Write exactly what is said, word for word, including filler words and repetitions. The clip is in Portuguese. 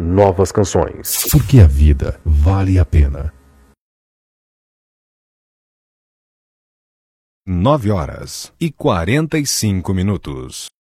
novas canções. Porque a vida vale a pena. Nove horas e quarenta e cinco minutos.